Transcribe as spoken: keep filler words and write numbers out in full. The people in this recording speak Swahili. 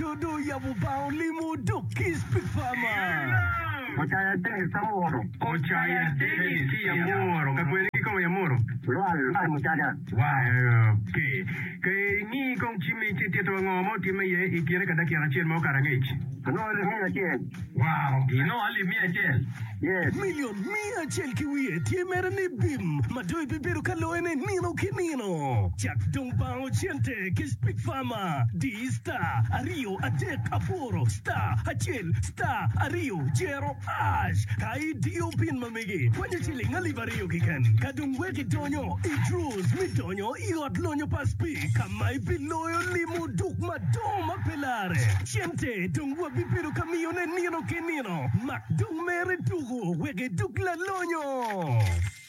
todo ya bubao limo dukis pifama. Ochaya teni samoro. Ochaya teni si amoro. Kakweli como amoro. Lual, ay muchacha. Wah, ke. Ke ni kong chimi chiti to ngomo time ye ikiene kada kiara chen mo karangechi. No le mia chen. Wow, ino ali mia chen. Yes. Million mia chel kiwi tie merani bim. Madoi bibiru kaloene nino kinino. Jack dong bao chente kis pifama. Di star ario adek aporo star achel star ario jero ash. Kai dio pin mamigi. Kwenye chiling alivario kikan. Kadung weki donyo idrus midonyo iot lonyo paspi. Kamay piloyo limo duk madoma pelare. Chente dung wabibiru kamione nino kinino. Mak dung mere dugo wege duk la lonyo.